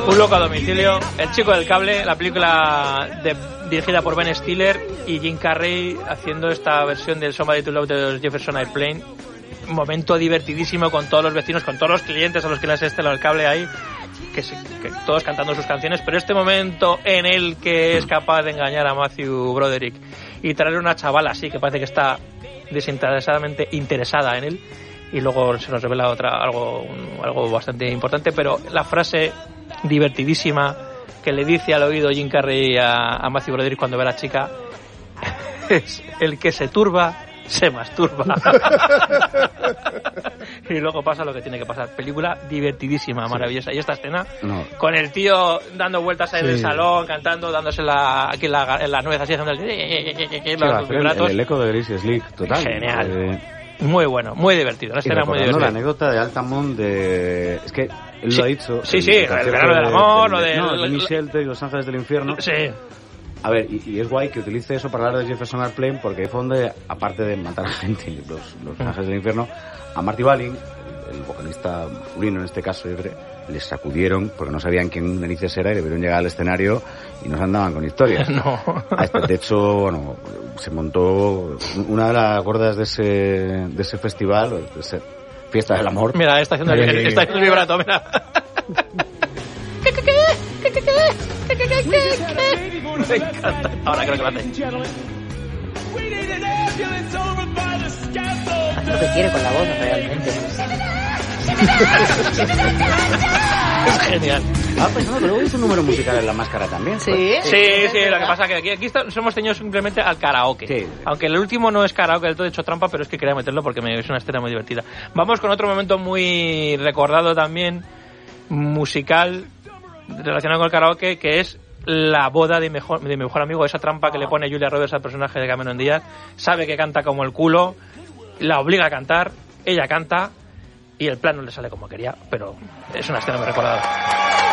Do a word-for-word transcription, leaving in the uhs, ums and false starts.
Un loco a domicilio, El chico del cable, la película de, dirigida por Ben Stiller y Jim Carrey haciendo esta versión del Somebody to Love de los Jefferson Airplane. Un momento divertidísimo con todos los vecinos, con todos los clientes a los que les estela el cable ahí, que, se, que todos cantando sus canciones, pero este momento en el que es capaz de engañar a Matthew Broderick y traer una chavala así que parece que está desinteresadamente interesada en él, y luego se nos revela otra algo algo bastante importante, pero la frase divertidísima que le dice al oído Jim Carrey a, a Matthew Broderick cuando ve a la chica es: el que se turba se masturba. Y luego pasa lo que tiene que pasar. Película divertidísima, maravillosa. Y esta escena no. con el tío dando vueltas ahí sí. en el salón, cantando, dándose la, aquí en, la, en las nuez así, haciendo el, sí, los el, el eco de Greasy Slick, total. Genial. Eh... Muy bueno, muy divertido. Una escena muy divertida. La anécdota de Altamont de... Es que él sí. lo ha dicho. Sí, sí, el verano del amor, lo de... No, de Michelle y Los Ángeles del Infierno. Sí. A ver, y, y es guay que utilice eso para hablar de Jefferson Airplane, porque ahí fue donde, aparte de matar a gente, los, los mm. Ángeles del Infierno, a Marty Balin, el, el vocalista masculino en este caso, yo creo, les sacudieron porque no sabían quién narices era y debieron llegar al escenario y no se andaban con historias. No. De hecho, bueno, se montó una de las gordas de ese, de ese festival, de esa fiesta del amor. Mira, está haciendo el, está haciendo el vibrato, mira. Me encanta. Ahora creo que lo hace. Hace lo que quiere con la voz, realmente. Es genial. Ah, pues no, pero luego hizo un número musical en La Máscara también. Sí, pues. sí, sí, sí. Lo que pasa es que aquí, aquí está, nos hemos tenido simplemente al karaoke. Sí. Aunque el último no es karaoke del todo, he hecho trampa, pero es que quería meterlo porque me, es una escena muy divertida. Vamos con otro momento muy recordado también, musical, relacionado con el karaoke, que es la boda de, mejor, de mi mejor amigo, esa trampa que le pone Julia Roberts al personaje de Cameron Díaz. Sabe que canta como el culo, la obliga a cantar, ella canta y el plan no le sale como quería, pero es una escena muy recordada.